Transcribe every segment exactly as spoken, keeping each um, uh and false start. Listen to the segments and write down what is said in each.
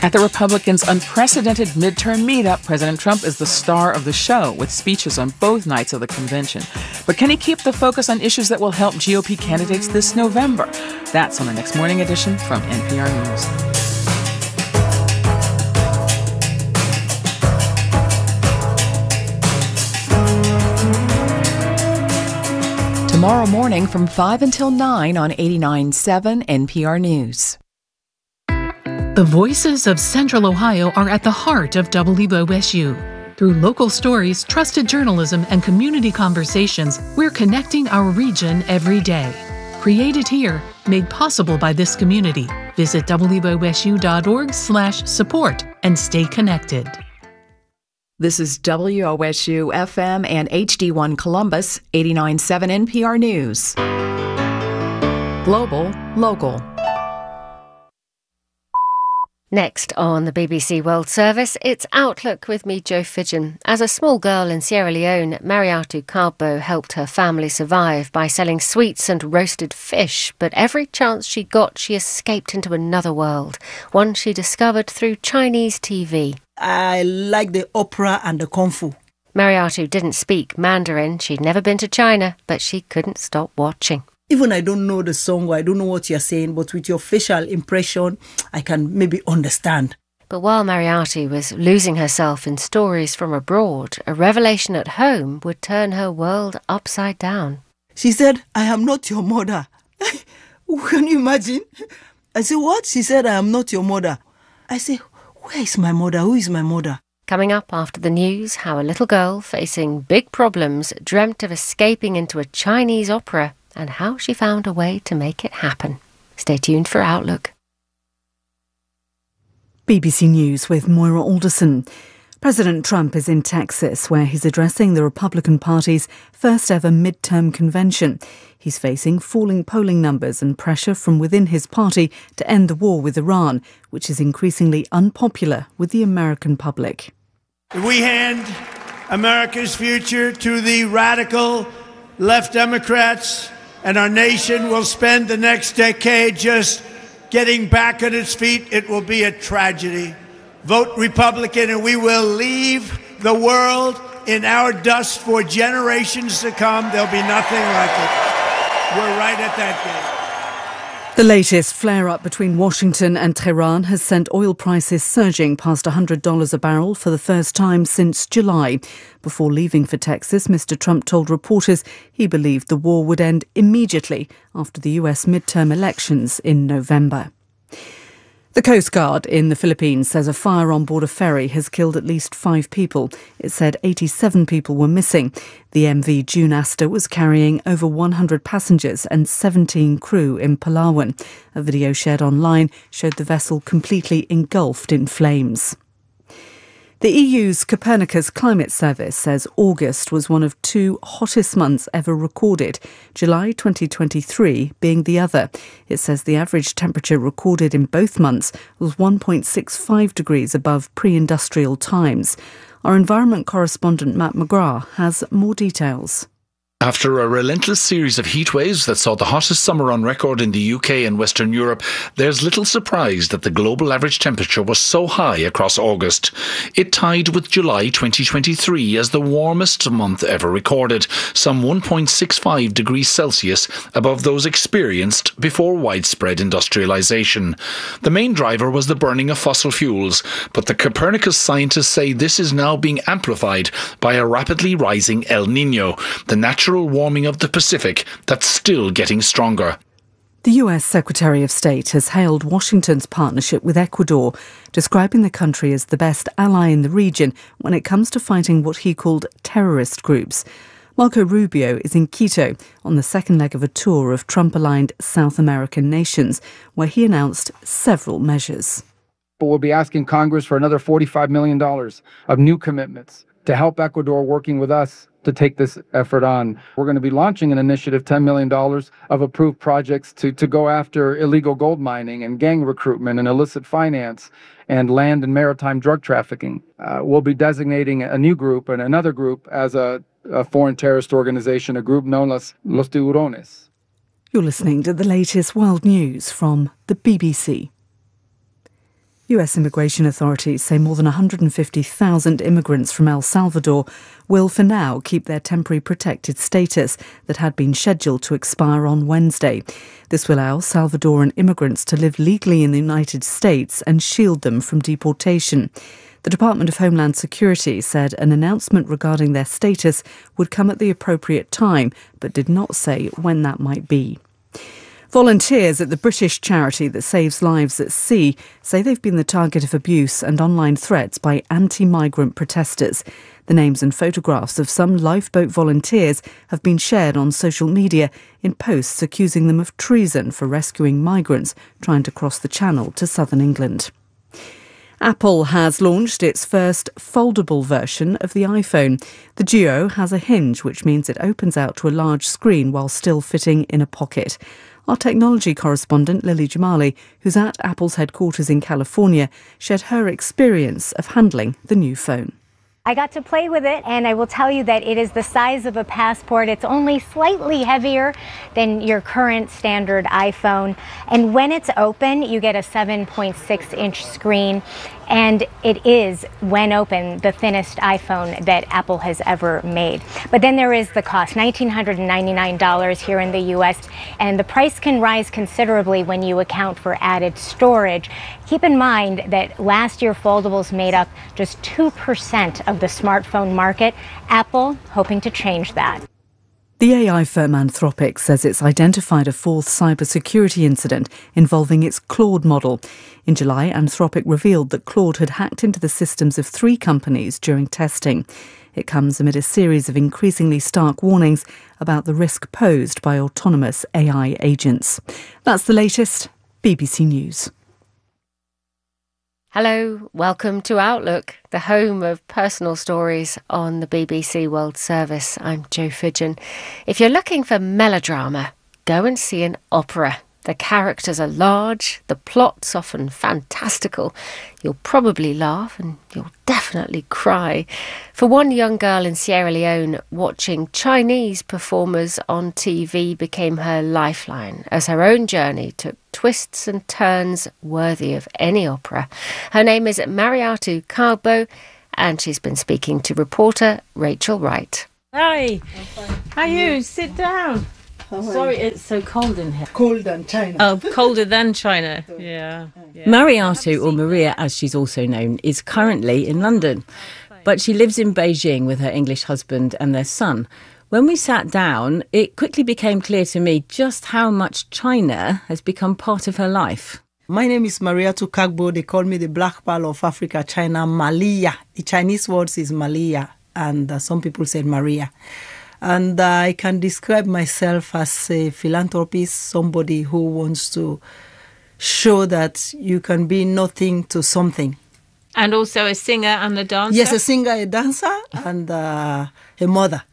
At the Republicans' unprecedented midterm meetup, President Trump is the star of the show with speeches on both nights of the convention. But can he keep the focus on issues that will help G O P candidates this November? That's on the next morning edition from N P R News. Tomorrow morning from five until nine on eighty-nine point seven N P R News. The voices of Central Ohio are at the heart of W O S U. Through local stories, trusted journalism, and community conversations, we're connecting our region every day. Created here, made possible by this community. Visit W O S U dot org slash support and stay connected. This is W O S U F M and H D one Columbus, eighty-nine point seven N P R News. Global, local. Next on the B B C World Service, it's Outlook with me, Jo Fidgen. As a small girl in Sierra Leone, Mariatu Karbo helped her family survive by selling sweets and roasted fish. But every chance she got, she escaped into another world, one she discovered through Chinese T V. I like the opera and the kung fu. Mariatu didn't speak Mandarin. She'd never been to China, but she couldn't stop watching. Even I don't know the song or I don't know what you're saying, but with your facial impression, I can maybe understand. But while Mariatu was losing herself in stories from abroad, a revelation at home would turn her world upside down. She said, I am not your mother. Can you imagine? I said, what? She said, I am not your mother. I said, where is my mother? Who is my mother? Coming up after the news, how a little girl facing big problems dreamt of escaping into a Chinese opera and how she found a way to make it happen. Stay tuned for Outlook. B B C News with Moira Alderson. President Trump is in Texas, where he's addressing the Republican Party's first ever midterm convention. He's facing falling polling numbers and pressure from within his party to end the war with Iran, which is increasingly unpopular with the American public. We hand America's future to the radical left Democrats, and our nation will spend the next decade just getting back on its feet. It will be a tragedy. Vote Republican and we will leave the world in our dust for generations to come. There'll be nothing like it. We're right at that gate. The latest flare-up between Washington and Tehran has sent oil prices surging past one hundred dollars a barrel for the first time since July. Before leaving for Texas, Mister Trump told reporters he believed the war would end immediately after the U S midterm elections in November. The Coast Guard in the Philippines says a fire on board a ferry has killed at least five people. It said eighty-seven people were missing. The M V June Astor was carrying over one hundred passengers and seventeen crew in Palawan. A video shared online showed the vessel completely engulfed in flames. The E U's Copernicus Climate Service says August was one of two hottest months ever recorded, July twenty twenty-three being the other. It says the average temperature recorded in both months was one point six five degrees above pre-industrial times. Our environment correspondent Matt McGrath has more details. After a relentless series of heat waves that saw the hottest summer on record in the U K and Western Europe, there's little surprise that the global average temperature was so high across August. It tied with July twenty twenty-three as the warmest month ever recorded, some one point six five degrees Celsius above those experienced before widespread industrialisation. The main driver was the burning of fossil fuels, but the Copernicus scientists say this is now being amplified by a rapidly rising El Niño, the natural warming of the Pacific that's still getting stronger. The U S Secretary of State has hailed Washington's partnership with Ecuador, describing the country as the best ally in the region when it comes to fighting what he called terrorist groups. Marco Rubio is in Quito on the second leg of a tour of Trump-aligned South American nations, where he announced several measures. But we'll be asking Congress for another forty-five million dollars of new commitments to help Ecuador working with us to take this effort on. We're going to be launching an initiative, ten million dollars of approved projects to, to go after illegal gold mining and gang recruitment and illicit finance and land and maritime drug trafficking. Uh, we'll be designating a new group and another group as a, a foreign terrorist organization, a group known as Los Tiburones. You're listening to the latest world news from the B B C. U S immigration authorities say more than one hundred fifty thousand immigrants from El Salvador will for now keep their temporary protected status that had been scheduled to expire on Wednesday. This will allow Salvadoran immigrants to live legally in the United States and shield them from deportation. The Department of Homeland Security said an announcement regarding their status would come at the appropriate time, but did not say when that might be. Volunteers at the British charity that saves lives at sea say they've been the target of abuse and online threats by anti-migrant protesters. The names and photographs of some lifeboat volunteers have been shared on social media in posts accusing them of treason for rescuing migrants trying to cross the Channel to southern England. Apple has launched its first foldable version of the iPhone. The Duo has a hinge, which means it opens out to a large screen while still fitting in a pocket. Our technology correspondent, Lily Jamali, who's at Apple's headquarters in California, shared her experience of handling the new phone. I got to play with it, and I will tell you that it is the size of a passport. It's only slightly heavier than your current standard iPhone. And when it's open, you get a seven point six inch screen. And it is, when open, the thinnest iPhone that Apple has ever made. But then there is the cost, one thousand nine hundred ninety-nine dollars here in the U S, and the price can rise considerably when you account for added storage. Keep in mind that last year foldables made up just two percent of the smartphone market. Apple hoping to change that. The A I firm Anthropic says it's identified a fourth cybersecurity incident involving its Claude model. In July, Anthropic revealed that Claude had hacked into the systems of three companies during testing. It comes amid a series of increasingly stark warnings about the risk posed by autonomous A I agents. That's the latest. B B C News. Hello, welcome to Outlook, the home of personal stories on the B B C World Service. I'm Jo Fidgen. If you're looking for melodrama, go and see an opera. The characters are large, the plot's often fantastical. You'll probably laugh and you'll definitely cry. For one young girl in Sierra Leone, watching Chinese performers on T V became her lifeline as her own journey took twists and turns worthy of any opera. Her name is Mariatu Kagbo, and she's been speaking to reporter Rachel Wright. Hi, how are you? Sit down. Sorry, it's so cold in here. Cold than China. Oh, colder than China. Yeah. yeah. Mariatu, or Maria as she's also known, is currently in London. But she lives in Beijing with her English husband and their son. When we sat down, it quickly became clear to me just how much China has become part of her life. My name is Mariatu Kagbo. They call me the Black Pearl of Africa, China, Malia. The Chinese word is Malia, and uh, some people said Maria. And uh, I can describe myself as a philanthropist, somebody who wants to show that you can be nothing to something. And also a singer and a dancer? Yes, a singer, a dancer, and uh, a mother.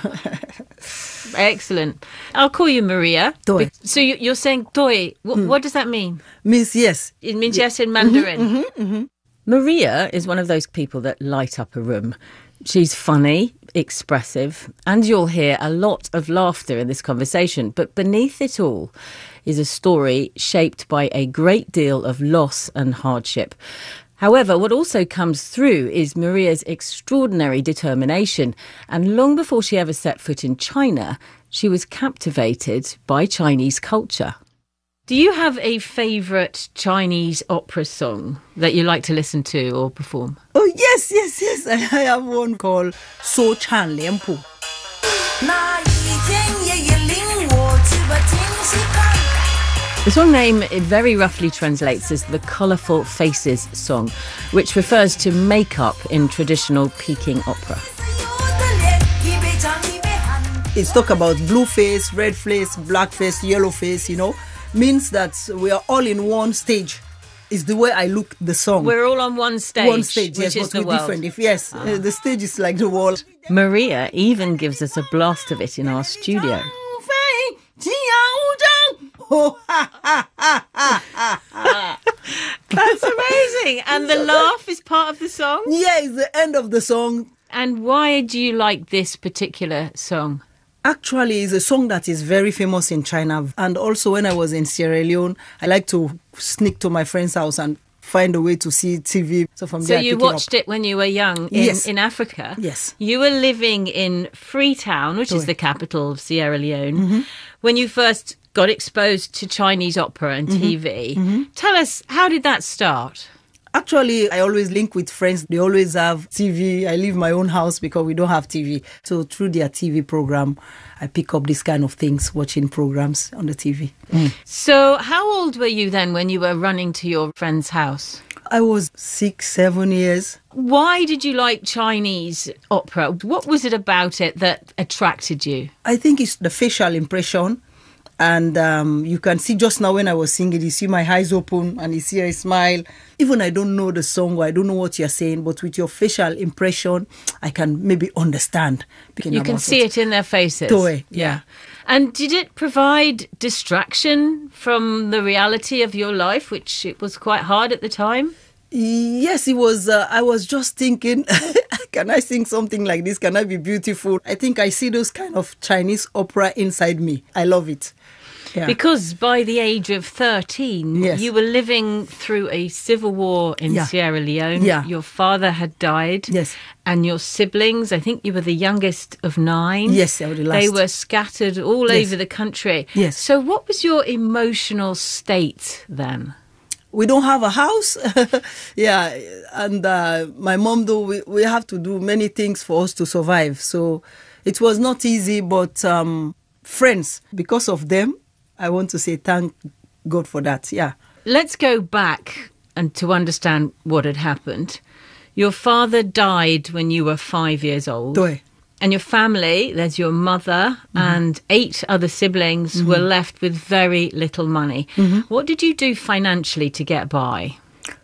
Excellent. I'll call you Maria. Doi. So you're saying doi. What, mm. what does that mean? Means yes. It means yes in Mandarin. Mm-hmm, mm-hmm, mm-hmm. Maria is one of those people that light up a room. She's funny, expressive, and you'll hear a lot of laughter in this conversation. But beneath it all is a story shaped by a great deal of loss and hardship. However, what also comes through is Maria's extraordinary determination. And long before she ever set foot in China, she was captivated by Chinese culture. Do you have a favourite Chinese opera song that you like to listen to or perform? Oh, yes, yes, yes. I have one called So Chan Lian Pu. The song name, it very roughly translates as the Colourful Faces song, which refers to makeup in traditional Peking opera. It's talk about blue face, red face, black face, yellow face, you know. Means that we are all in one stage. Is the way I look the song. We're all on one stage. One stage, yes, which is but the we're world. different. If yes, ah. uh, the stage is like the world. Maria even gives us a blast of it in our studio. That's amazing. And the laugh is part of the song? Yeah, it's the end of the song. And why do you like this particular song? Actually, it's a song that is very famous in China. And also when I was in Sierra Leone, I like to sneak to my friend's house and find a way to see T V. So from So there, I you pick it watched up. it when you were young in, Yes. in Africa? Yes. You were living in Freetown, which is Correct. the capital of Sierra Leone, Mm-hmm. when you first got exposed to Chinese opera and T V. Mm-hmm. Tell us, how did that start? Actually, I always link with friends. They always have T V. I leave my own house because we don't have T V. So through their T V program, I pick up this kind of things, watching programs on the T V. Mm. So how old were you then when you were running to your friend's house? I was six, seven years. Why did you like Chinese opera? What was it about it that attracted you? I think it's the facial impression. And um, you can see just now when I was singing, you see my eyes open and you see a smile. Even I don't know the song or I don't know what you're saying, but with your facial impression, I can maybe understand. You can see it in their faces. Toe, Yeah. And did it provide distraction from the reality of your life, which it was quite hard at the time? Yes, it was. Uh, I was just thinking, can I sing something like this? Can I be beautiful? I think I see those kind of Chinese opera inside me. I love it. Yeah. Because by the age of thirteen, Yes. you were living through a civil war in Yeah. Sierra Leone. Yeah. Your father had died. Yes. And your siblings, I think you were the youngest of nine. Yes, I was the last. They were scattered all Yes. over the country. Yes. So what was your emotional state then? We don't have a house. Yeah, and uh, my mom, though, we, we have to do many things for us to survive. So it was not easy, but um, friends, because of them, I want to say thank God for that, yeah. Let's go back and to understand what had happened. Your father died when you were five years old. Toe. And your family, there's your mother Mm-hmm. and eight other siblings, Mm-hmm. were left with very little money. Mm-hmm. What did you do financially to get by?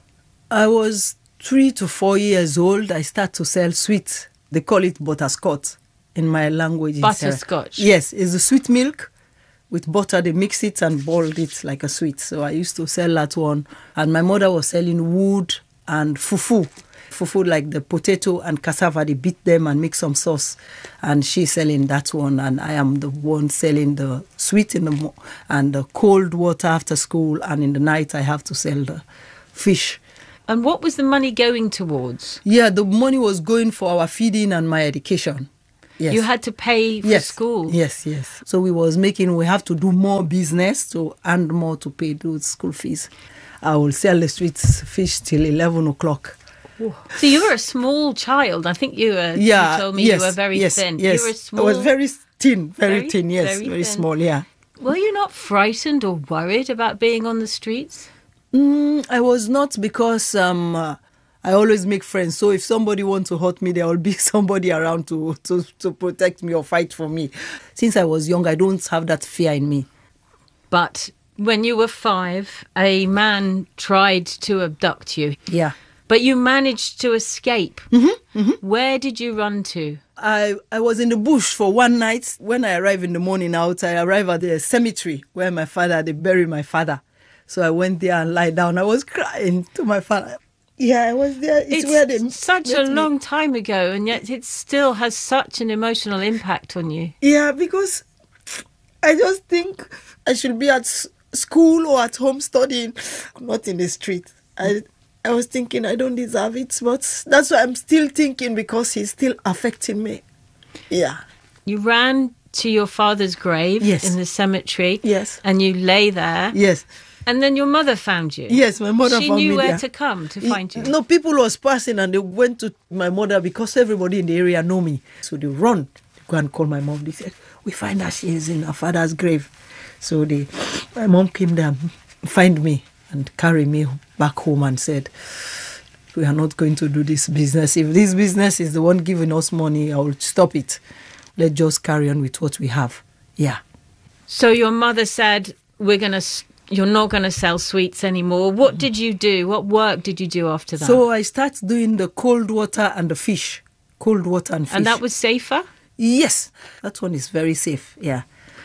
I was three to four years old. I started to sell sweets. They call it butterscotch in my language. in Sierra- Butterscotch? Yes, it's the sweet milk with butter. They mix it and boiled it like a sweet. So I used to sell that one. And my mother was selling wood and fufu. Fufu like the potato and cassava. They beat them and make some sauce. And she's selling that one. And I am the one selling the sweet in the mo- and the cold water after school. And in the night I have to sell the fish. And what was the money going towards? Yeah, the money was going for our feeding and my education. Yes. You had to pay for yes. school. Yes, yes. So we was making, we have to do more business to earn more to pay those school fees. I will sell the sweets fish till eleven o'clock. So you were a small child. I think you were. Yeah, You told me yes, you were very yes, thin. Yes, You were small. I was very thin, very, Very, thin. Yes, very very, thin. small. Yeah. Were you not frightened or worried about being on the streets? Mm, I was not because um, uh, I always make friends. So if somebody wants to hurt me, there will be somebody around to, to, to protect me or fight for me. Since I was young, I don't have that fear in me. But when you were five, a man tried to abduct you. Yeah. But you managed to escape. Mm-hmm, mm-hmm. Where did you run to? I, I was in the bush for one night. When I arrived in the morning out, I arrived at the cemetery where my father, they buried my father. So I went there and lied down. I was crying to my father. Yeah, I was there. It's, It's where they such a met me. long time ago, and yet it still has such an emotional impact on you. Yeah, because I just think I should be at s- school or at home studying, not in the street. I I was thinking I don't deserve it, but that's why I'm still thinking because he's still affecting me. Yeah. You ran to your father's grave Yes. in the cemetery. Yes. And you lay there. Yes. And then your mother found you. Yes, my mother she found knew me where there. to come to find you. No, people was passing and they went to my mother because everybody in the area know me. So they run, they go and call my mom. They said, we find her, she is in her father's grave. So they, my mom came there and find me and carry me back home and said, we are not going to do this business. If this business is the one giving us money, I will stop it. Let's just carry on with what we have. Yeah. So your mother said, we're going to... You're not going to sell sweets anymore. What did you do? What work did you do after that? So I started doing the cold water and the fish. Cold water and fish. And that was safer? Yes. That one is very safe, yeah.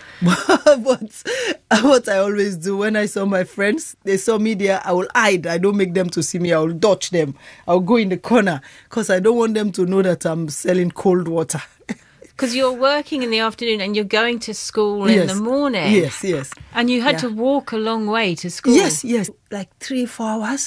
But what I always do, when I saw my friends, they saw me there, I will hide. I don't make them to see me. I will dodge them. I'll go in the corner because I don't want them to know that I'm selling cold water. Because you're working in the afternoon and you're going to school in Yes. the morning. Yes, yes. And you had Yeah. to walk a long way to school. Yes, yes. Like three, four hours.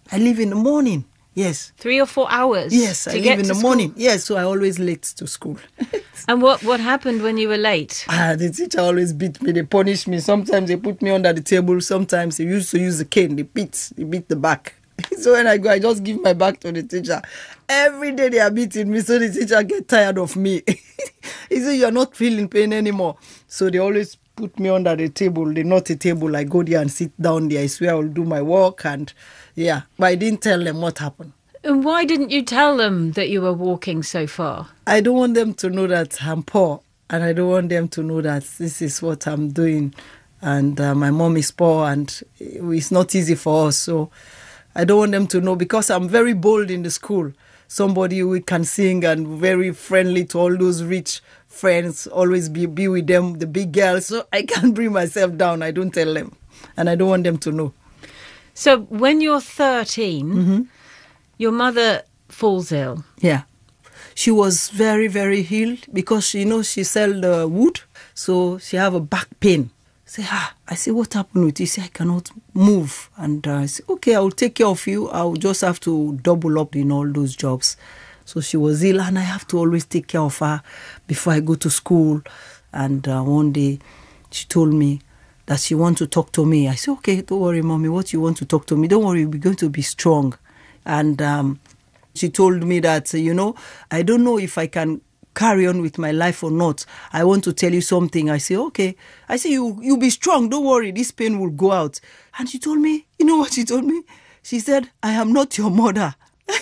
I leave in the morning. Yes. Three or four hours? Yes, I leave in the morning. Yes, so I always late to school. And what, what happened when you were late? Ah, the teacher always beat me. They punish me. Sometimes they put me under the table. Sometimes they used to use the cane. They beat, they beat the back. So when I go, I just give my back to the teacher. Every day they are beating me, so the teacher get tired of me. He said, you're not feeling pain anymore. So they always put me under the table, the naughty table. I go there and sit down there. I swear I'll do my work. And yeah, but I didn't tell them what happened. And why didn't you tell them that you were walking so far? I don't want them to know that I'm poor. And I don't want them to know that this is what I'm doing. And uh, my mom is poor and it's not easy for us. So I don't want them to know, because I'm very bold in the school. Somebody who can sing and very friendly to all those rich friends, always be, be with them, the big girls. So I can't bring myself down. I don't tell them. And I don't want them to know. So when you're thirteen, mm-hmm. your mother falls ill. Yeah. She was very, very ill because, you know, she sell the wood. So she have a back pain. Say, ah, I say, what happened with you? Say, I cannot move. And uh, I say, okay, I will take care of you. I'll just have to double up in all those jobs. So she was ill and I have to always take care of her before I go to school. And uh, one day she told me that she want to talk to me. I said, okay, don't worry, mommy, what you want to talk to me? Don't worry, we're going to be strong. And um, she told me that, you know, I don't know if I can carry on with my life or not. I want to tell you something. I say, okay. I say, you you be strong. Don't worry. This pain will go out. And she told me, you know what she told me? She said, I am not your mother.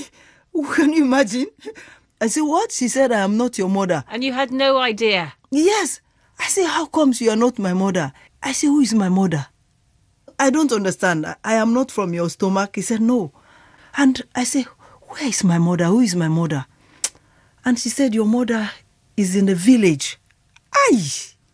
Can you imagine? I said, what? She said, I am not your mother. And you had no idea? Yes. I say, how comes you are not my mother? I say, who is my mother? I don't understand. I am not from your stomach. He said, no. And I say, where is my mother? Who is my mother? And she said, your mother is in the village. Aye.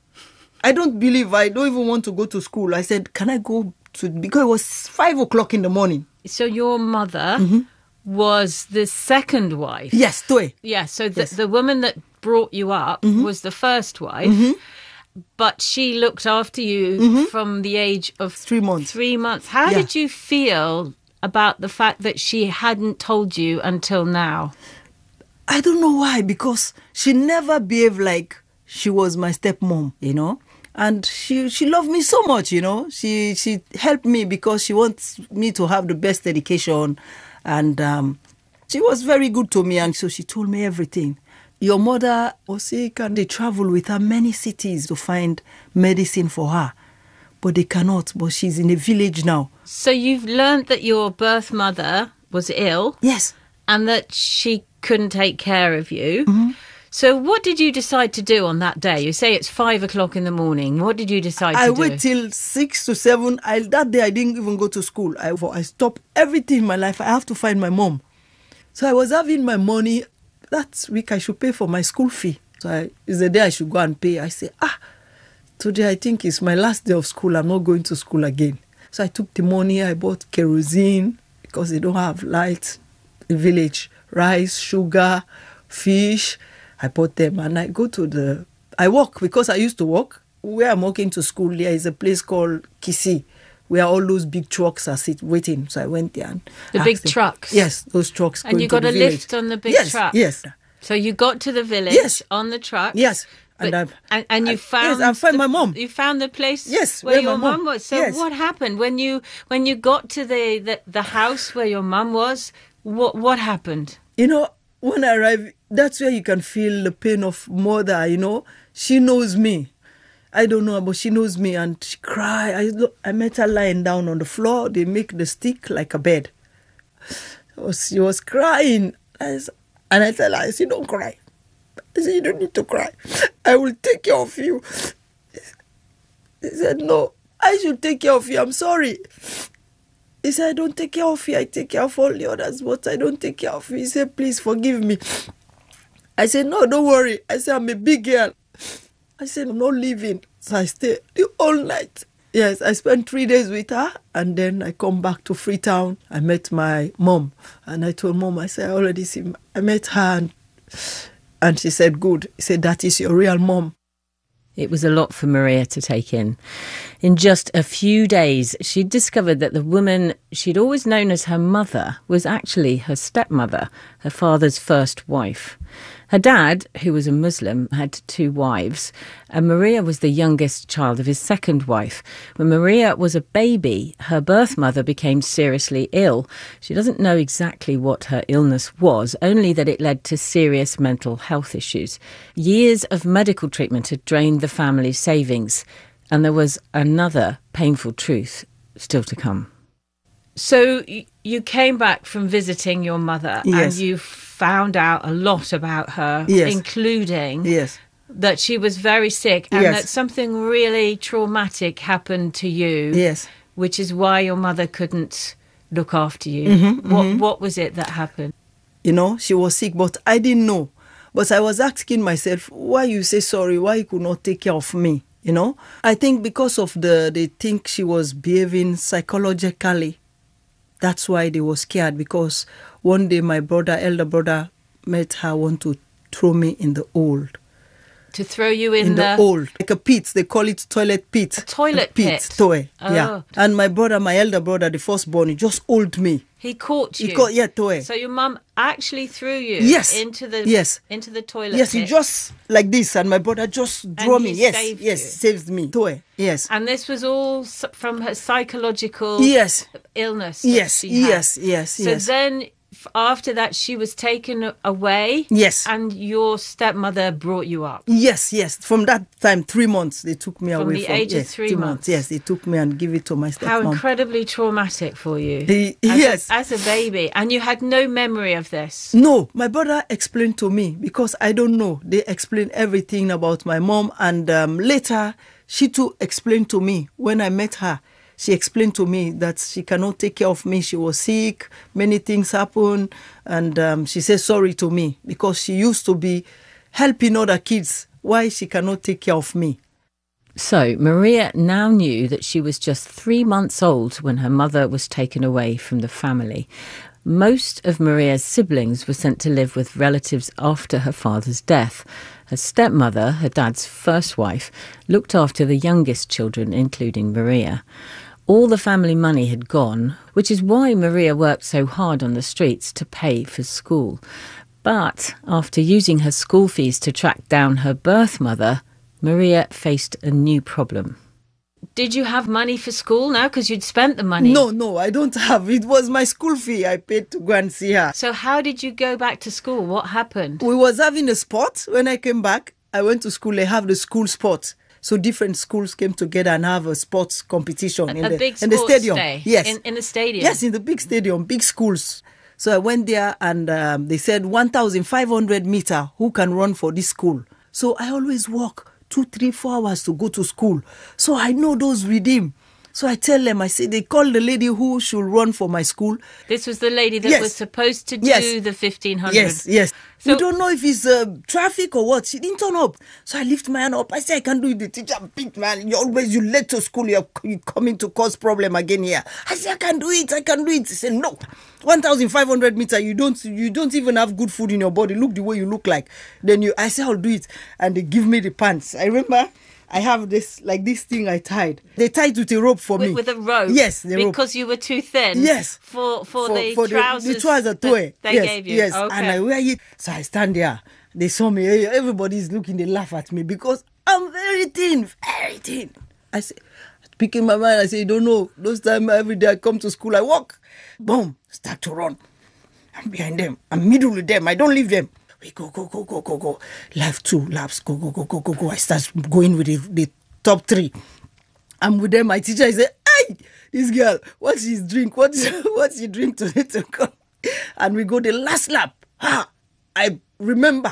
I don't believe, I don't even want to go to school. I said, can I go to, because it was five o'clock in the morning. So your mother mm-hmm. was the second wife? Yes, Toe. Yeah, so the, Yes. the woman that brought you up mm-hmm. was the first wife, mm-hmm. but she looked after you mm-hmm. from the age of three months. Three months. How Yeah. did you feel about the fact that she hadn't told you until now? I don't know why, because she never behaved like she was my stepmom, you know. And she she loved me so much, you know. She she helped me because she wants me to have the best education. And um, she was very good to me. And so she told me everything. Your mother was sick and they travel with her many cities to find medicine for her. But they cannot. But she's in a village now. So you've learned that your birth mother was ill? Yes. And that she couldn't take care of you. Mm-hmm. So what did you decide to do on that day? You say it's five o'clock in the morning. What did you decide I to do? I wait till six to seven. I, that day I didn't even go to school. I, I stopped everything in my life. I have to find my mom. So I was having my money. That week I should pay for my school fee. So I, it's the day I should go and pay. I say, ah, today I think it's my last day of school. I'm not going to school again. So I took the money. I bought kerosene because they don't have light in the village. Rice, sugar, fish. I bought them and I go to the... I walk because I used to walk. Where I'm walking to school, there is a place called Kisi, where all those big trucks are sit waiting. So I went there. And the big them, trucks? Yes, those trucks. And you got a village. lift on the big yes, truck? Yes, So you got to the village yes. on the truck? Yes. But, and, and and you I, found yes, I found the, my mom. You found the place yes, where, where your my mum was. So yes. what happened when you when you got to the, the, the house where your mum was? What what happened? You know, when I arrived, that's where you can feel the pain of mother. You know, she knows me. I don't know, but she knows me, and she cried. I I met her lying down on the floor. They make the stick like a bed. So she was crying, and I tell her, I said, "Don't cry." I said, you don't need to cry. I will take care of you. He said, no, I should take care of you. I'm sorry. He said, I don't take care of you. I take care of all the others, but I don't take care of you. He said, please forgive me. I said, no, don't worry. I said, I'm a big girl. I said, I'm not leaving. So I stayed the whole night. Yes, I spent three days with her, and then I come back to Freetown. I met my mom, and I told mom, I said, I already see, I met her, and And she said, good. He said, that is your real mom. It was a lot for Maria to take in. In just a few days, she discovered that the woman she'd always known as her mother was actually her stepmother, her father's first wife. Her dad, who was a Muslim, had two wives, and Maria was the youngest child of his second wife. When Maria was a baby, her birth mother became seriously ill. She doesn't know exactly what her illness was, only that it led to serious mental health issues. Years of medical treatment had drained the family's savings, and there was another painful truth still to come. So you came back from visiting your mother, yes. and you found out a lot about her, yes. including yes. that she was very sick and yes. that something really traumatic happened to you, yes. which is why your mother couldn't look after you. Mm-hmm, what mm-hmm. what was it that happened? You know, she was sick, but I didn't know. But I was asking myself, why you say sorry, why you could not take care of me, you know? I think because of the, they think she was behaving psychologically. That's why they were scared, because one day my brother, elder brother, met her, want to throw me in the old. To throw you in, in the... the old, like a pit. They call it toilet pit. A toilet a pit. pit? Toy, oh. yeah. And my brother, my elder brother, the firstborn, he just hold me. He caught you? He caught, yeah, toy. So your mum actually threw you yes. into the yes. into the toilet Yes, pit? he just like this, and my brother just drew me. Yes, saved yes, you. saved me. Toy, yes. And this was all from her psychological yes. illness. Yes, she had. yes, yes, so yes. So then, after that, she was taken away. Yes. And your stepmother brought you up. Yes, yes. From that time, three months, they took me from away the from age yes, of three two months. months. Yes, they took me and give it to my stepmom. How incredibly traumatic for you. He, as yes. A, as a baby, and you had no memory of this. No, my brother explained to me, because I don't know. They explained everything about my mom, and um, later she too explained to me when I met her. She explained to me that she cannot take care of me. She was sick, many things happened, and um, she said sorry to me because she used to be helping other kids. Why she cannot take care of me? So Maria now knew that she was just three months old when her mother was taken away from the family. Most of Maria's siblings were sent to live with relatives after her father's death. Her stepmother, her dad's first wife, looked after the youngest children, including Maria. All the family money had gone, which is why Maria worked so hard on the streets to pay for school. But after using her school fees to track down her birth mother, Maria faced a new problem. Did you have money for school now? Because you'd spent the money. No, no, I don't have. It was my school fee I paid to go and see her. So how did you go back to school? What happened? We was having a sport. When I came back, I went to school. They have the school sport. So different schools came together and have a sports competition a, in, a the, big in the stadium. Day. Yes, in, in the stadium. Yes, in the big stadium, big schools. So I went there, and um, they said one thousand five hundred meter. Who can run for this school? So I always walk two, three, four hours to go to school. So I know those redeem. So I tell them, I say, they call the lady who should run for my school. This was the lady that yes. was supposed to do yes. the fifteen hundred. Yes, yes. So, we don't know if it's uh, traffic or what. She didn't turn up. So I lift my hand up. I say, I can't do it. The teacher, big man, you always, you late to school. You're, you're coming to cause problem again here. I say, I can do it. I can do it. He said, no. one thousand five hundred meter, you don't you don't even have good food in your body. Look the way you look like. Then you, I say, I'll do it. And they give me the pants. I remember I have this, like this thing I tied. They tied with a rope for with, me. With a rope? Yes, the rope. Because you were too thin? Yes. For for, for the for trousers the, the trouser toy they yes, gave you? Yes, okay. And I wear it. So I stand there. They saw me. Everybody's looking. They laugh at me because I'm very thin, very thin. I say, speaking my mind, I say, you don't know. Those times every day I come to school, I walk. Boom, start to run. I'm behind them. I'm middle with them. I don't leave them. We go, go, go, go, go, go. Lap two, laps, go, go, go, go, go, go. I start going with the, the top three. I'm with them. My teacher, I say, hey, this girl, what's his drink? What's what's he drink today to come? And we go the last lap. Ah, I remember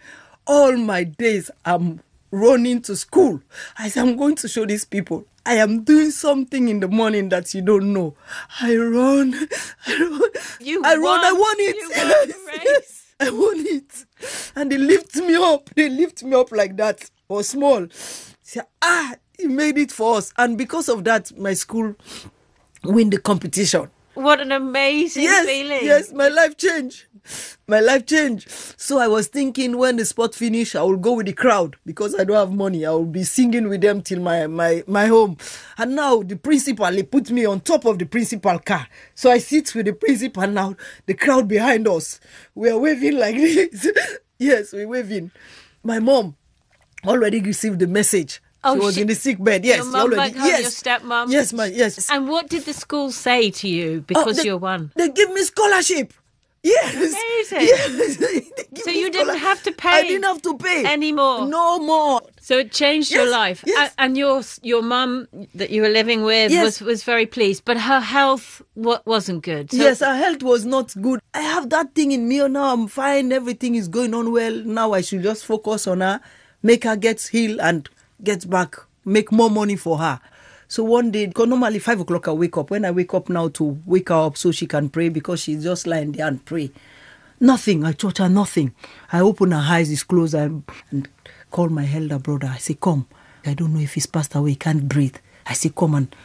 all my days I'm running to school. I say, I'm going to show these people. I am doing something in the morning that you don't know. I run. I run. You I won. run. I won it. You won the race. Yes, I won it. And they lift me up. They lift me up like that. Or small. Say, ah, he made it for us. And because of that, my school win the competition. What an amazing yes, feeling. Yes, my life changed. My life changed. So I was thinking when the sport finish, I will go with the crowd because I don't have money. I will be singing with them till my, my, my home. And now the principal, he put me on top of the principal car. So I sit with the principal now, the crowd behind us. We are waving like this. Yes, we're waving. My mom already received the message. Oh, she was she, in the sick bed. Yes, your mum already. back home, Yes, your stepmom. Yes, my yes. And what did the school say to you because oh, they, you're one? They give me scholarship. Yes. Amazing. Yes. So you didn't have to pay. I didn't have to pay anymore. No more. So it changed yes. your life. Yes. And your your mum that you were living with yes. was, was very pleased, but her health w- wasn't good. So yes, her health was not good. I have that thing in me now. I'm fine. Everything is going on well. Now I should just focus on her, make her get healed and get back, make more money for her. So one day, because normally five o'clock I wake up. When I wake up now to wake her up so she can pray because she's just lying there and pray. Nothing. I taught her nothing. I open her eyes, it's closed, I, and call my elder brother. I say, come. I don't know if he's passed away, he can't breathe. I say, come and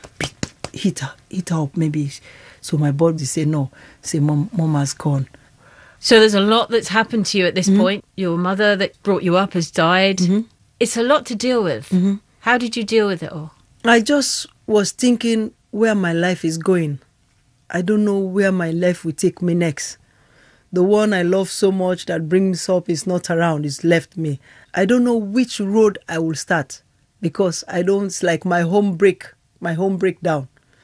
hit her, hit her up maybe. So my body say, no. Say, mom, mom has gone. So there's a lot that's happened to you at this mm-hmm. point. Your mother that brought you up has died. Mm-hmm. It's a lot to deal with. Mm-hmm. How did you deal with it all? I just was thinking where my life is going. I don't know where my life will take me next. The one I love so much that brings me up is not around, it's left me. I don't know which road I will start because I don't, it's like my home break, my home breakdown.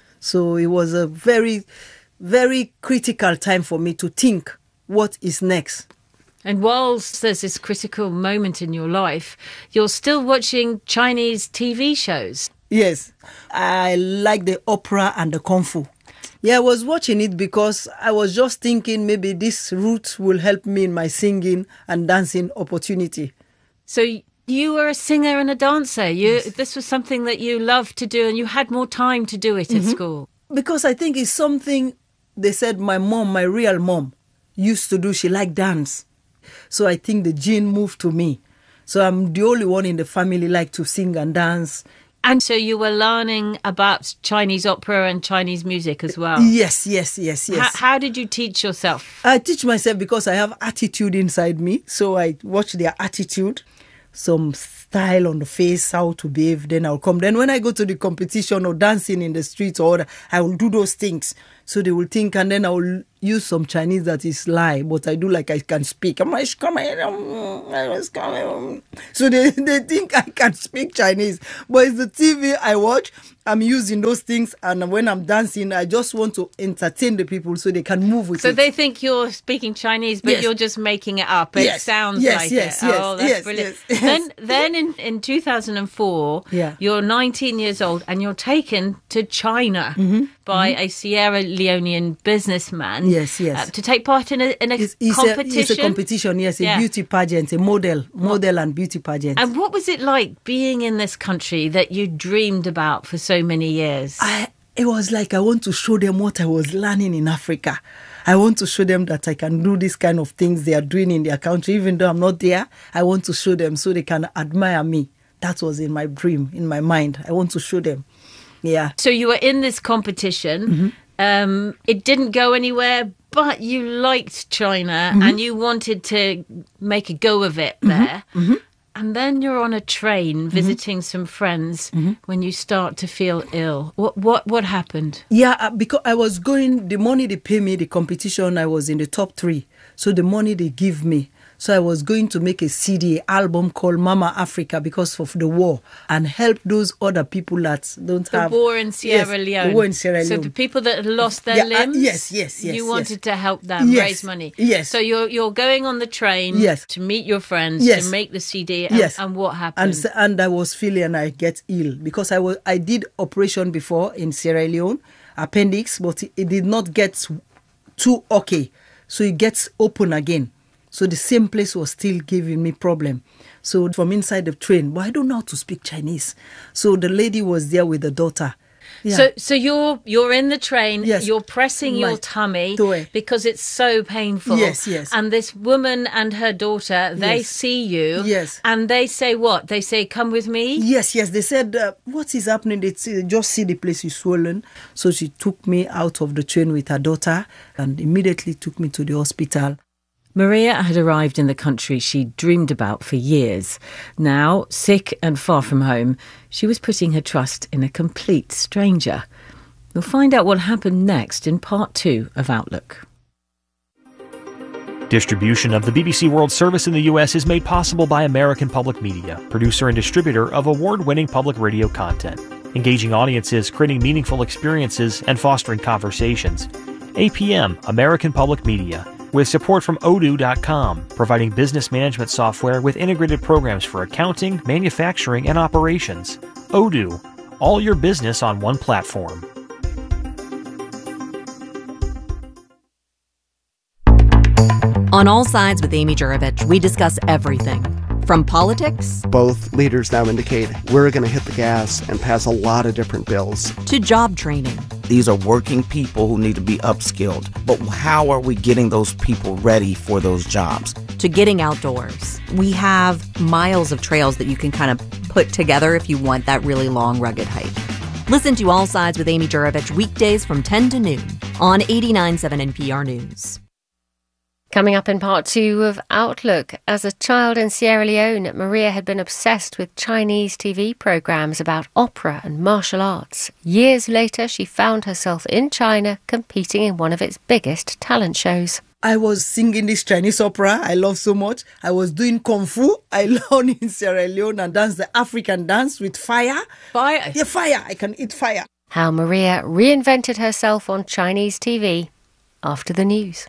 So it was a very, very critical time for me to think what is next. And whilst there's this critical moment in your life, you're still watching Chinese T V shows. Yes, I like the opera and the kung fu. Yeah, I was watching it because I was just thinking maybe this route will help me in my singing and dancing opportunity. So you were a singer and a dancer. You, yes. This was something that you loved to do and you had more time to do it mm-hmm. at school. Because I think it's something they said my mom, my real mom, used to do. She liked dance. So I think the gene moved to me. So I'm the only one in the family like to sing and dance. And so you were learning about Chinese opera and Chinese music as well? Yes, yes, yes, yes. How, how did you teach yourself? I teach myself because I have attitude inside me. So I watch their attitude, some style on the face, how to behave. Then I'll come. Then when I go to the competition or dancing in the streets, or I will do those things. So they will think, and then I will use some Chinese that is lie, but I do like I can speak. I'm like, come on. So they, they think I can speak Chinese. But it's the T V I watch, I'm using those things, and when I'm dancing, I just want to entertain the people so they can move with so it. So they think you're speaking Chinese, but yes. you're just making it up. It yes. sounds yes, like yes, it. Yes, oh, that's yes, brilliant. Yes, then then in, in two thousand four, yeah. you're nineteen years old, and you're taken to China mm-hmm. by mm-hmm. a Sierra Leonean businessman. Yes, yes. Uh, to take part in a, in a it's, it's competition. A, it's a competition, yes, a yeah. beauty pageant, a model, model and beauty pageant. And what was it like being in this country that you dreamed about for so many years? I, it was like I want to show them what I was learning in Africa. I want to show them that I can do this kind of things they are doing in their country. Even though I'm not there, I want to show them so they can admire me. That was in my dream, in my mind. I want to show them. Yeah. So you were in this competition. Mm-hmm. Um, it didn't go anywhere, but you liked China mm-hmm. and you wanted to make a go of it there. Mm-hmm. Mm-hmm. And then you're on a train visiting mm-hmm. some friends mm-hmm. when you start to feel ill. What what what happened? Yeah, because I was going, the money they pay me, the competition, I was in the top three. So the money they give me. So I was going to make a C D album called Mama Africa because of the war and help those other people that don't the have... The war in Sierra yes, Leone. The war in Sierra Leone. So the people that had lost their yeah, limbs? Uh, yes, yes, yes. You wanted yes. to help them yes, raise money? Yes. So you're you're going on the train yes. to meet your friends, yes. to make the C D. And, yes. and what happened? And, and I was feeling and I get ill because I was I did operation before in Sierra Leone, appendix, but it, it did not get too okay. So it gets open again. So the same place was still giving me problem. So from inside the train, but I don't know how to speak Chinese. So the lady was there with the daughter. Yeah. So, so you're you're in the train. Yes. You're pressing My your tummy toe. because it's so painful. Yes, yes. And this woman and her daughter, they Yes. see you. Yes. And they say what? They say, "Come with me." Yes, yes. They said, uh, what is happening? They see, just see the place is swollen. So she took me out of the train with her daughter and immediately took me to the hospital. Maria had arrived in the country she'd dreamed about for years. Now, sick and far from home, she was putting her trust in a complete stranger. We'll find out what happened next in part two of Outlook. Distribution of the B B C World Service in the U S is made possible by American Public Media, producer and distributor of award-winning public radio content, engaging audiences, creating meaningful experiences, and fostering conversations. A P M, American Public Media, with support from Odoo dot com, providing business management software with integrated programs for accounting, manufacturing, and operations. Odoo, all your business on one platform. On All Sides with Amy Jurovich, we discuss everything. From politics, both leaders now indicate we're going to hit the gas and pass a lot of different bills, to job training. These are working people who need to be upskilled. But how are we getting those people ready for those jobs? To getting outdoors. We have miles of trails that you can kind of put together if you want that really long, rugged hike. Listen to All Sides with Amy Jurovich weekdays from ten to noon on eighty-nine point seven N P R News. Coming up in part two of Outlook, as a child in Sierra Leone, Maria had been obsessed with Chinese T V programmes about opera and martial arts. Years later, she found herself in China competing in one of its biggest talent shows. I was singing this Chinese opera I love so much. I was doing Kung Fu. I learned in Sierra Leone and danced the African dance with fire. Fire? Yeah, fire. I can eat fire. How Maria reinvented herself on Chinese T V after the news.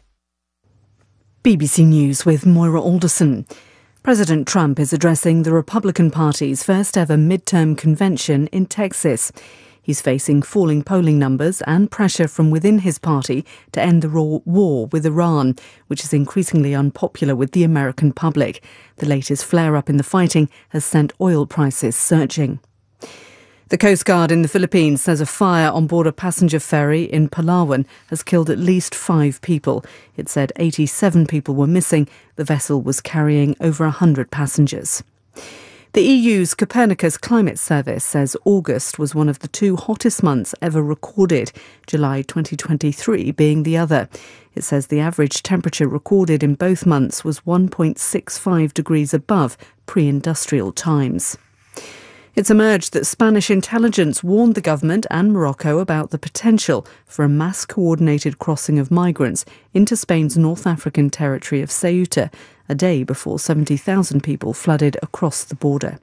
B B C News with Moira Alderson. President Trump is addressing the Republican Party's first ever midterm convention in Texas. He's facing falling polling numbers and pressure from within his party to end the raw war with Iran, which is increasingly unpopular with the American public. The latest flare-up in the fighting has sent oil prices surging. The Coast Guard in the Philippines says a fire on board a passenger ferry in Palawan has killed at least five people. It said eighty-seven people were missing. The vessel was carrying over one hundred passengers. The E U's Copernicus Climate Service says August was one of the two hottest months ever recorded, July twenty twenty-three being the other. It says the average temperature recorded in both months was one point six five degrees above pre-industrial times. It's emerged that Spanish intelligence warned the government and Morocco about the potential for a mass-coordinated crossing of migrants into Spain's North African territory of Ceuta, a day before seventy thousand people flooded across the border.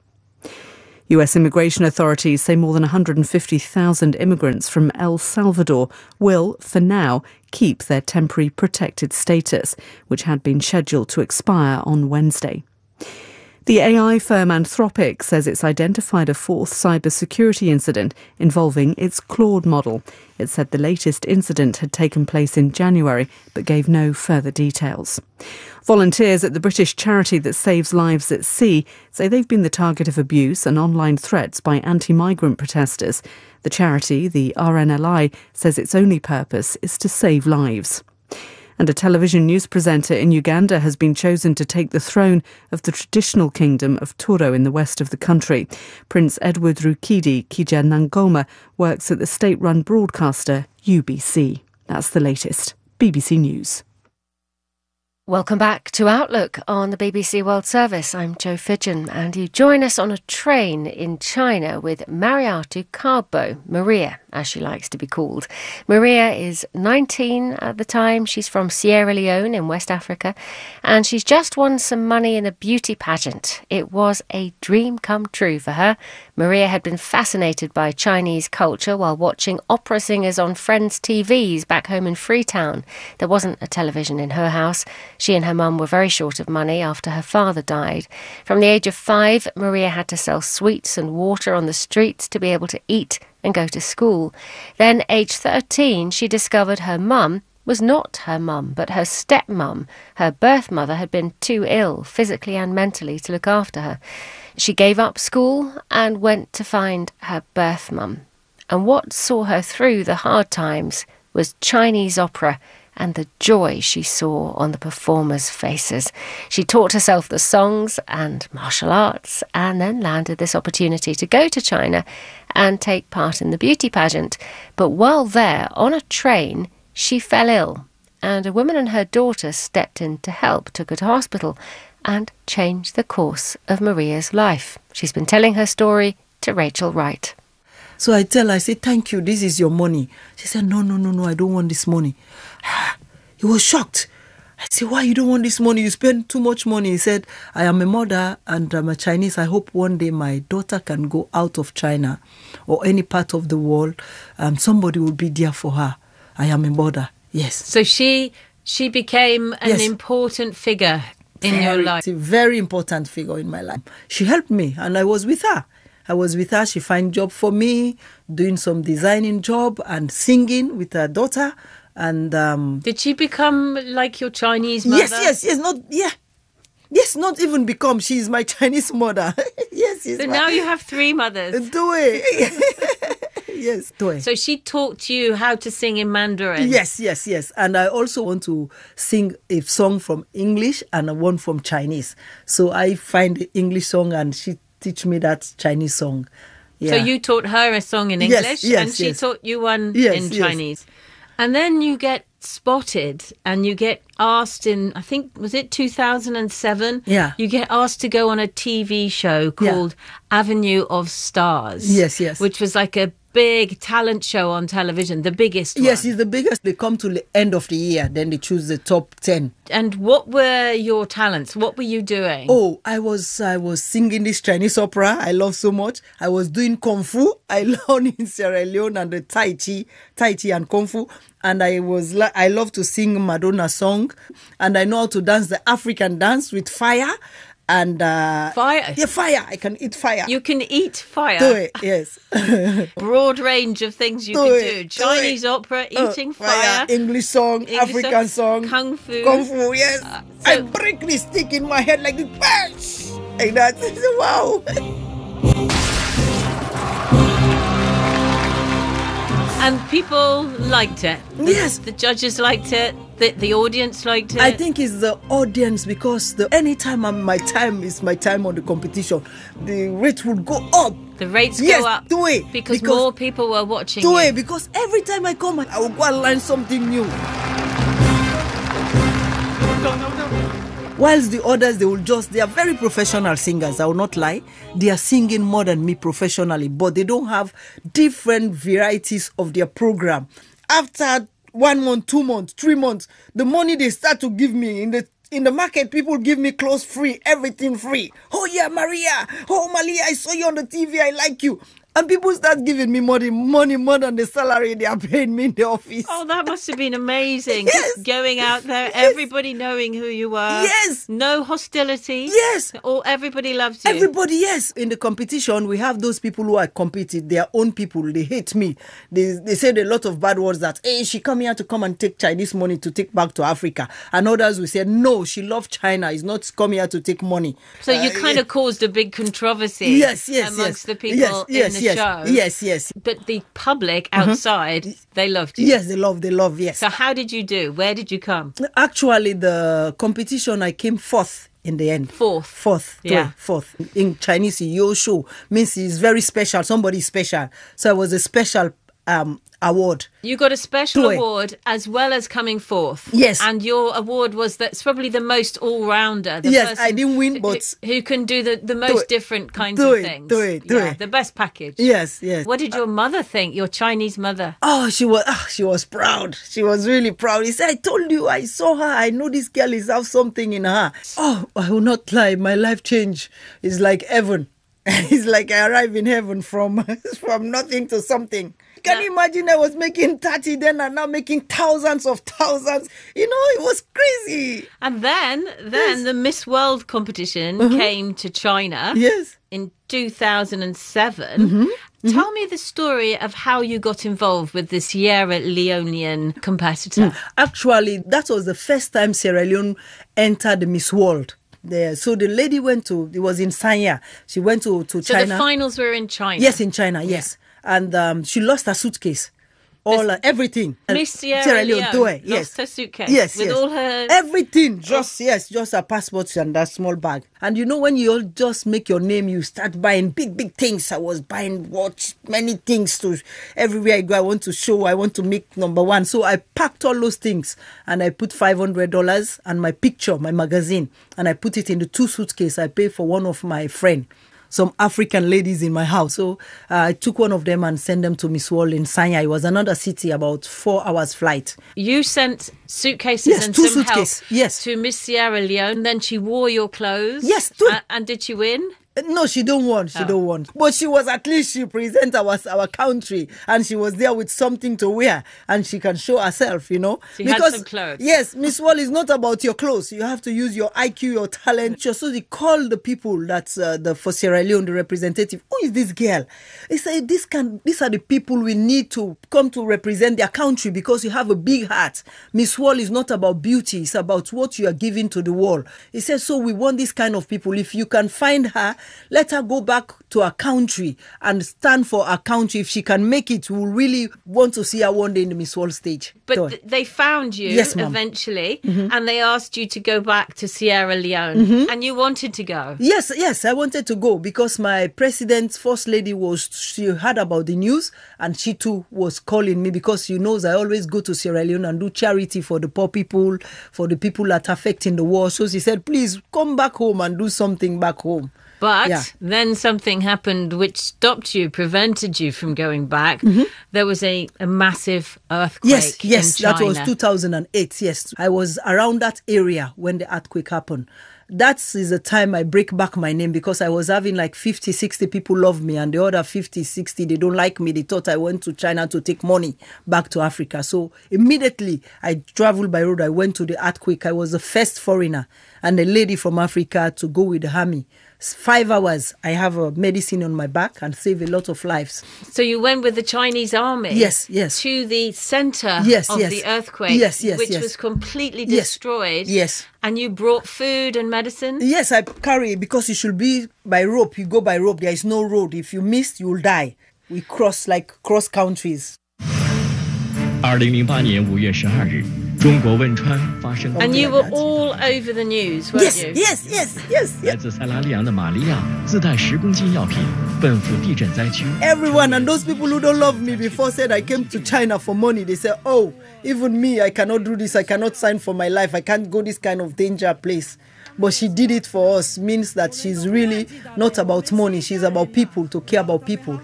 U S immigration authorities say more than one hundred fifty thousand immigrants from El Salvador will, for now, keep their temporary protected status, which had been scheduled to expire on Wednesday. The A I firm Anthropic says it's identified a fourth cybersecurity incident involving its Claude model. It said the latest incident had taken place in January, but gave no further details. Volunteers at the British charity that saves lives at sea say they've been the target of abuse and online threats by anti-migrant protesters. The charity, the R N L I, says its only purpose is to save lives. And a television news presenter in Uganda has been chosen to take the throne of the traditional kingdom of Toro in the west of the country. Prince Edward Rukidi Kijanangoma works at the state-run broadcaster U B C. That's the latest. B B C News. Welcome back to Outlook on the B B C World Service. I'm Jo Fidgen, and you join us on a train in China with Mariatu Karbo, Maria, as she likes to be called. Maria is nineteen at the time. She's from Sierra Leone in West Africa, and she's just won some money in a beauty pageant. It was a dream come true for her. Maria had been fascinated by Chinese culture while watching opera singers on Friends T Vs back home in Freetown. There wasn't a television in her house. She and her mum were very short of money after her father died. From the age of five, Maria had to sell sweets and water on the streets to be able to eat and go to school. Then, age thirteen, she discovered her mum was not her mum, but her stepmum. Her birth mother had been too ill, physically and mentally, to look after her. She gave up school and went to find her birth mum. And what saw her through the hard times was Chinese opera and the joy she saw on the performers' faces. She taught herself the songs and martial arts and then landed this opportunity to go to China and take part in the beauty pageant. But while there, on a train, she fell ill, and a woman and her daughter stepped in to help, took her to hospital, and changed the course of Maria's life. She's been telling her story to Rachel Wright. So I tell her, I say, thank you, this is your money. She said, no, no, no, no, I don't want this money. He was shocked. I said, why you don't want this money? You spend too much money. He said, I am a mother and I'm a Chinese. I hope one day my daughter can go out of China or any part of the world. Um, somebody will be there for her. I am a mother, yes. So she she became an yes. important figure in very, your life. A very important figure in my life. She helped me and I was with her. I was with her. She found job for me, doing some designing job and singing with her daughter. And um, did she become like your Chinese mother? Yes, yes, yes. Not yeah, yes. Not even become. She is my Chinese mother. yes, yes. So my, now you have three mothers. Do it. yes, do it. So she taught you how to sing in Mandarin. Yes, yes, yes. And I also want to sing a song from English and one from Chinese. So I find the English song and she teach me that Chinese song. Yeah. So you taught her a song in English, yes, yes, and she yes. taught you one yes, in yes. Chinese. And then you get spotted and you get asked in, I think, was it two thousand seven? Yeah. You get asked to go on a T V show called yeah. Avenue of Stars. Yes, yes. Which was like a big talent show on television, the biggest yes, one. it's the biggest. They come to the end of the year, then they choose the top ten. And what were your talents? What were you doing? Oh, I was I was singing this Chinese opera I love so much. I was doing Kung Fu. I learned in Sierra Leone and the Tai Chi, Tai Chi and Kung Fu. And I was I love to sing Madonna song. And I know how to dance the African dance with fire. And uh, fire? Yeah, fire. I can eat fire. You can eat fire? Do it, yes. Broad range of things you do can it, do. Chinese do opera, eating uh, fire, fire. English song, English African song, Kung Fu. Kung Fu, yes. Uh, so I break this stick in my head like this. Like that. Wow. And people liked it. The, yes. The judges liked it. The, the audience liked it. I think it's the audience because the anytime I'm, my time is my time on the competition, the rate would go up. The rates yes, go up. Do it. Because, because more people were watching Do you. it. Because every time I come, I will go and learn something new. Whilst the others, they will just, they are very professional singers, I will not lie. They are singing more than me professionally, but they don't have different varieties of their program. After one month, two months, three months, the money they start to give me in the in the market, people give me clothes free, everything free. Oh yeah, Maria. Oh, Malia, I saw you on the T V, I like you. And people start giving me money, money more than the salary they are paying me in the office. Oh, that must have been amazing. Yes. Just going out there, yes. everybody knowing who you were. Yes. No hostility. Yes. Or everybody loves you. Everybody, yes. In the competition, we have those people who are competing. Their own people, they hate me. They they said a lot of bad words that, hey, she come here to come and take Chinese money to take back to Africa. And others will say, no, she loves China. It's not come here to take money. So you uh, kind of caused a big controversy yes, yes, amongst yes. the people yes, yes, in the yes, show. Yes, yes. But the public outside, mm-hmm. they loved you. Yes, they love, they love, yes. So how did you do? Where did you come? Actually, the competition, I came fourth in the end. Fourth? Fourth. Yeah. Fourth. In Chinese, Yoshu means it's very special. Somebody is special. So it was a special um, award. You got a special Toy. award as well as coming fourth. Yes. And your award was that's probably the most all-rounder. The yes, I didn't win, but... Who, who can do the, the most different kinds do of it, things. Do it, do yeah, it. The best package. Yes, yes. What did your mother think, your Chinese mother? Oh, she was oh, she was proud. She was really proud. He said, I told you, I saw her. I know this girl is have something in her. Oh, I will not lie. My life change is like heaven. It's like I arrive in heaven from, from nothing to something. Can you imagine I was making thirty then and now making thousands of thousands? You know, it was crazy. And then, then yes. the Miss World competition uh-huh. came to China. Yes. In two thousand seven. Mm-hmm. Tell me the story of how you got involved with the Sierra Leonean competitor. Mm. Actually, that was the first time Sierra Leone entered the Miss World. There. So the lady went to, it was in Sanya. She went to, to so China. So the finals were in China? Yes, in China, yes. and um, she lost her suitcase. All uh, everything. Miss Sierra Leone Leone, lost yes. her suitcase yes, with yes. all her everything. Just yes, just her passport and that small bag. And you know, when you all just make your name, you start buying big, big things. I was buying watch, many things to everywhere I go. I want to show. I want to make number one. So I packed all those things and I put five hundred dollars and my picture, my magazine, and I put it in the two suitcases. I paid for one of my friend. Some African ladies in my house. So uh, I took one of them and sent them to Miss World in Sanya. It was another city, about four hours flight. You sent suitcases yes, and two some suitcases. help yes. to Miss Sierra Leone. Then she wore your clothes. Yes. Two. Uh, and did she win? No, she don't want. She oh. don't want. But she was at least she present our our country, and she was there with something to wear, and she can show herself. You know, she because had some clothes. Yes, Miss World is not about your clothes. You have to use your I Q, your talent. So they called the people that's uh, the for Sierra Leone, the representative. Who is this girl? They say this can. These are the people we need to come to represent their country because you have a big heart. Miss World is not about beauty. It's about what you are giving to the world. He said, so we want this kind of people. If you can find her, let her go back to her country and stand for her country. If she can make it, we'll really want to see her one day in the Miss World stage. But th- they found you yes, eventually, mm-hmm. and they asked you to go back to Sierra Leone, mm-hmm. and you wanted to go. Yes, yes, I wanted to go because my president's first lady was, she heard about the news, and she too was calling me because she knows I always go to Sierra Leone and do charity for the poor people, for the people that are affecting the war. So she said, please come back home and do something back home. But yeah. then something happened which stopped you, prevented you from going back. Mm-hmm. There was a, a massive earthquake yes, yes, in China. That was two thousand eight, yes. I was around that area when the earthquake happened. That is the time I break back my name because I was having like fifty, sixty people love me and the other fifty, sixty, they don't like me. They thought I went to China to take money back to Africa. So immediately I traveled by road. I went to the earthquake. I was the first foreigner and a lady from Africa to go with the army. Five hours, I have a medicine on my back and save a lot of lives. So you went with the Chinese army? Yes, yes. To the centre yes, of yes. the earthquake? Yes, yes, which yes. was completely yes. destroyed? Yes. And you brought food and medicine? Yes, I carry it because it should be by rope. You go by rope. There is no road. If you miss, you will die. We cross like cross countries. 二零零八年五月十二日，中国汶川发生。 And you were all over the news, weren't yes, you? Yes, yes, yes, yes. 来自塞拉利昂的玛利亚自带十公斤药品，奔赴地震灾区。 Everyone and those people who don't love me before said I came to China for money. They said, oh, even me, I cannot do this. I cannot sign for my life. I can't go this kind of danger place. But she did it for us. Means that she's really not about money. She's about people, to care about people.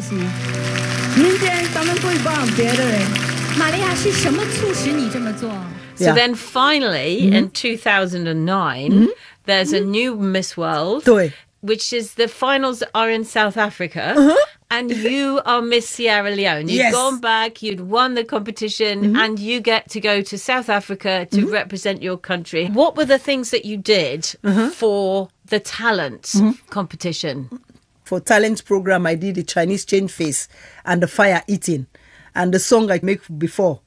So yeah. then finally, mm-hmm. in two thousand nine, mm-hmm. there's mm-hmm. a new Miss World, which is the finals are in South Africa. Uh-huh. And you are Miss Sierra Leone. You've yes. gone back, you'd won the competition, mm-hmm. and you get to go to South Africa to mm-hmm. represent your country. What were the things that you did mm-hmm. for the talent mm-hmm. competition? For talent program, I did the Chinese change face and the fire eating. And the song I make before,